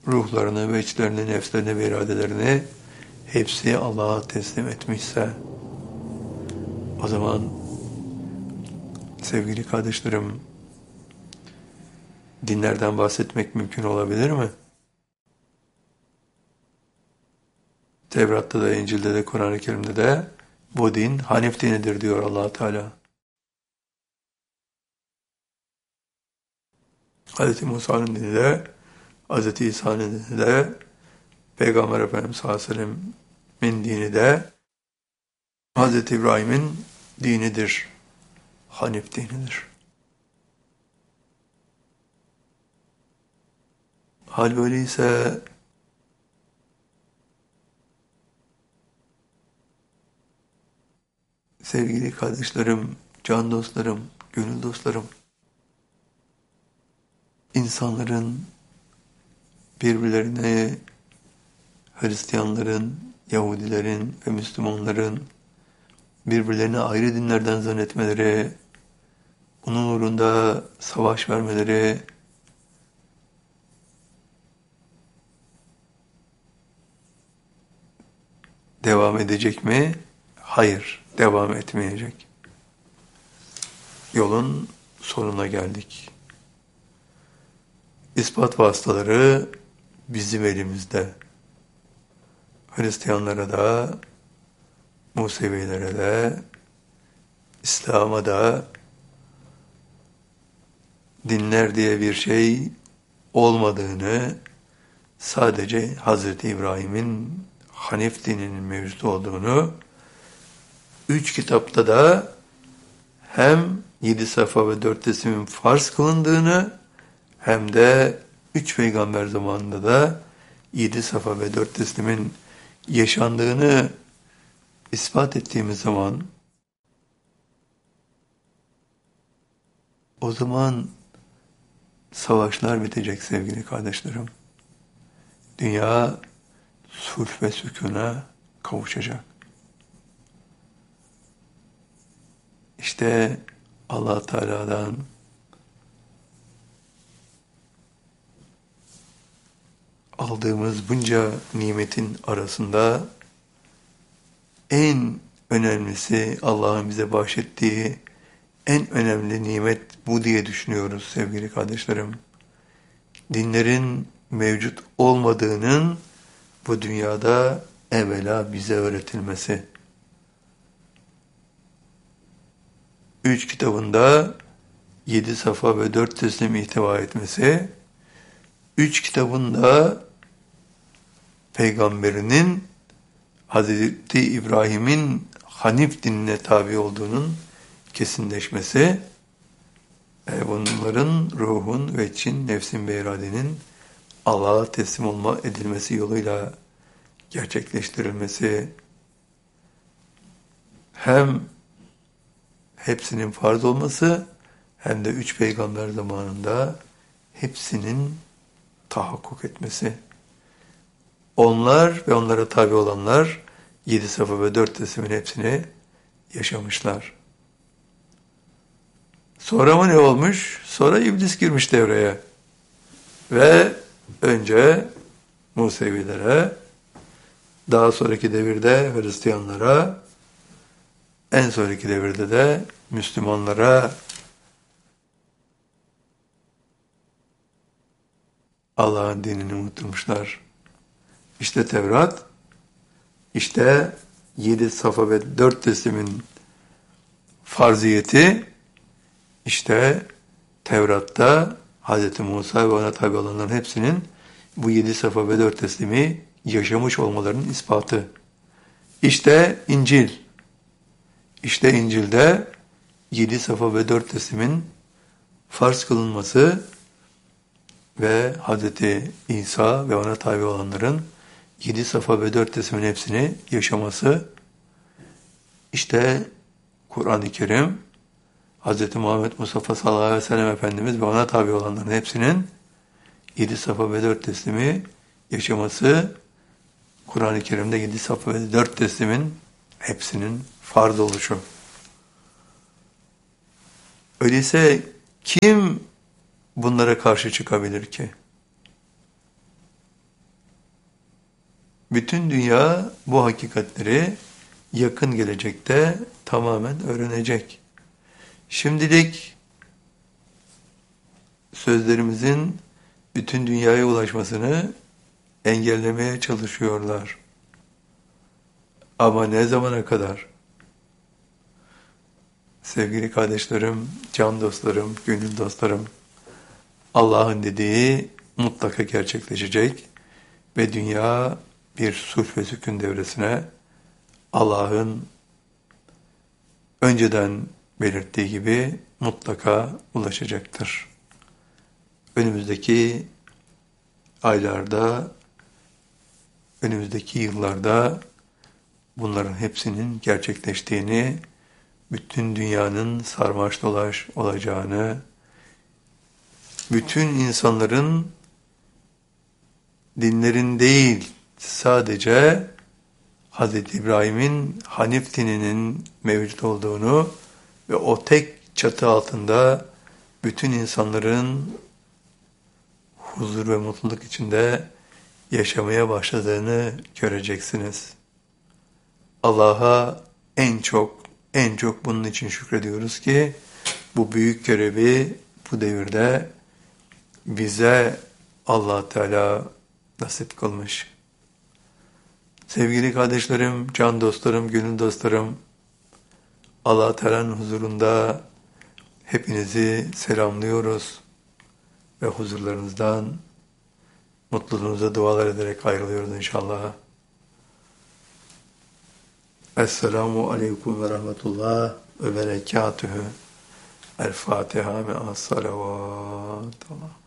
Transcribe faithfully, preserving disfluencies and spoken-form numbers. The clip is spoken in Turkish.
ruhlarını ve içlerini, nefslerini ve iradelerini hepsi Allah'a teslim etmişse, o zaman sevgili kardeşlerim, dinlerden bahsetmek mümkün olabilir mi? Tevrat'ta da, İncil'de de, Kur'an-ı Kerim'de de bu din Hanif dinidir diyor Allah Teala. Hz. Musa'nın dini de, Hz. İsa'nın dini de, Peygamber Efendimiz sallallahu aleyhi ve sellem'in dini de, Hz. İbrahim'in dinidir. Hanif dinidir. Hal böyleyse sevgili kardeşlerim, can dostlarım, gönül dostlarım, insanların birbirlerine, Hristiyanların, Yahudilerin ve Müslümanların birbirlerine ayrı dinlerden zannetmeleri, bunun uğrunda savaş vermeleri, devam edecek mi? Hayır, devam etmeyecek. Yolun sonuna geldik. İspat vasıtaları bizim elimizde. Hristiyanlara da, Musevilere de, İslam'a da dinler diye bir şey olmadığını, sadece Hazreti İbrahim'in Hanif dininin mevcut olduğunu, üç kitapta da hem yedi safa ve dört teslimin farz kılındığını, hem de üç peygamber zamanında da yedi safa ve dört teslimin yaşandığını ispat ettiğimiz zaman, o zaman savaşlar bitecek sevgili kardeşlerim. Dünya sulh ve sükûna kavuşacak. İşte Allah Teala'dan aldığımız bunca nimetin arasında en önemlisi, Allah'ın bize bahşettiği en önemli nimet bu diye düşünüyoruz sevgili kardeşlerim. Dinlerin mevcut olmadığının bu dünyada evvela bize öğretilmesi. Üç kitabında yedi safa ve dört teslim ihtiva etmesi, üç kitabında peygamberinin Hazreti İbrahim'in Hanif dinine tabi olduğunun kesinleşmesi, e bunların ruhun ve için, nefsin ve iradenin Allah'a teslim olma edilmesi yoluyla gerçekleştirilmesi, hem hepsinin farz olması, hem de üç peygamber zamanında hepsinin tahakkuk etmesi. Onlar ve onlara tabi olanlar yedi safa ve dört teslimin hepsini yaşamışlar. Sonra mı ne olmuş? Sonra iblis girmiş devreye. Ve önce Musevilere, daha sonraki devirde Hristiyanlara, en sonraki devirde de Müslümanlara Allah'ın dinini unutturmuşlar. İşte Tevrat, işte yedi safa ve dört teslimin farziyeti, işte Tevrat'ta Hz. Musa ve ona tabi olanların hepsinin bu yedi safa ve dört teslimi yaşamış olmalarının ispatı. İşte İncil, işte İncil'de yedi safa ve dört teslimin farz kılınması ve Hz. İsa ve ona tabi olanların yedi safa ve dört teslimin hepsini yaşaması. İşte Kur'an-ı Kerim, Hz. Muhammed Mustafa sallallahu aleyhi ve sellem Efendimiz ve ona tabi olanların hepsinin yedi safa ve dört teslimi yaşaması, Kur'an-ı Kerim'de yedi safa ve dört teslimin hepsinin farz oluşu. Öyleyse kim bunlara karşı çıkabilir ki? Bütün dünya bu hakikatleri yakın gelecekte tamamen öğrenecek. Şimdilik sözlerimizin bütün dünyaya ulaşmasını engellemeye çalışıyorlar. Ama ne zamana kadar? Sevgili kardeşlerim, can dostlarım, gönül dostlarım, Allah'ın dediği mutlaka gerçekleşecek ve dünya bir sulh ve sükun devresine Allah'ın önceden belirttiği gibi mutlaka ulaşacaktır. Önümüzdeki aylarda, önümüzdeki yıllarda bunların hepsinin gerçekleştiğini, bütün dünyanın sarmaş dolaş olacağını, bütün insanların dinlerin değil, sadece Hazreti İbrahim'in Hanif dininin mevcut olduğunu ve o tek çatı altında bütün insanların huzur ve mutluluk içinde yaşamaya başladığını göreceksiniz. Allah'a en çok, en çok bunun için şükrediyoruz ki bu büyük görevi bu devirde bize Allah Teala nasip kılmış. Sevgili kardeşlerim, can dostlarım, gönül dostlarım, Allah Teala'nın huzurunda hepinizi selamlıyoruz ve huzurlarınızdan mutluluğunuza dualar ederek ayrılıyoruz inşallah. Esselamu aleyküm ve rahmetullah ve berekatühü. El Fatiha ve as-salavat.